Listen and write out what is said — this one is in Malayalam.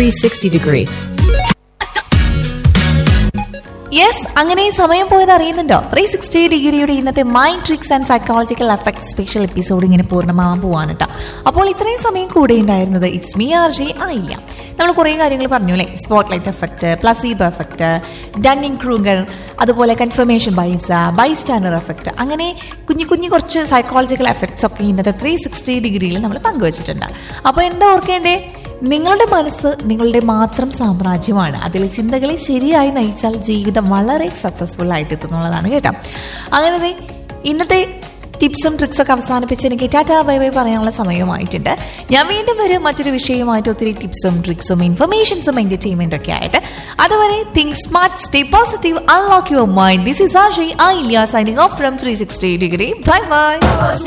360 degree. യെസ്, അങ്ങനെ സമയം പോയത് അറിയുന്നുണ്ടോ? 360 ഡിഗ്രിയുടെ ഇന്നത്തെ mind tricks and psychological effect special episode ഇങ്ങനെ പൂർണ്ണമാവാൻ പോവാണ് കേട്ടോ. അപ്പോൾ ഇത്രയും സമയം കൂടെ ഉണ്ടായിരുന്നത് ഇറ്റ്സ് മീ RJ ആയില്ല. നമ്മൾ കുറേ കാര്യങ്ങൾ പറഞ്ഞു അല്ലേ? Spotlight effect, placebo effect, ഡണ്ണിങ് Kruger, അതുപോലെ കൺഫർമേഷൻ ബൈസ്, ബൈസ്റ്റാൻഡർ എഫക്റ്റ്, അങ്ങനെ കുഞ്ഞു കുറച്ച് സൈക്കോളജിക്കൽ എഫക്ട്സ് ഒക്കെ ഇന്നത്തെ 360 ഡിഗ്രിയിൽ നമ്മൾ പങ്കുവച്ചിട്ടുണ്ട്. അപ്പോൾ എന്താ ഓർക്കേണ്ടേ? നിങ്ങളുടെ മനസ്സ് നിങ്ങളുടെ മാത്രം സാമ്രാജ്യമാണ്. അതിലെ ചിന്തകളെ ശരിയായി നയിച്ചാൽ ജീവിതം വളരെ സക്സസ്ഫുൾ ആയിട്ട് എത്തുന്നുള്ളതാണ് കേട്ടോ. അങ്ങനെ ഇന്നത്തെ ടിപ്സും ട്രിക്സൊക്കെ അവസാനിപ്പിച്ച് എനിക്ക് ടാറ്റാ ബൈ ബൈ പറയാനുള്ള സമയമായിട്ടുണ്ട്. ഞാൻ വീണ്ടും വരും മറ്റൊരു വിഷയമായിട്ട്, ഒത്തിരി ടിപ്സും ട്രിക്സും ഇൻഫർമേഷൻസും എന്റർടൈൻമെന്റ് ഒക്കെ ആയിട്ട്. അതുവരെ think smart, stay positive, unlock your mind. This is RJ Ailya signing off from 360 degree. Bye bye.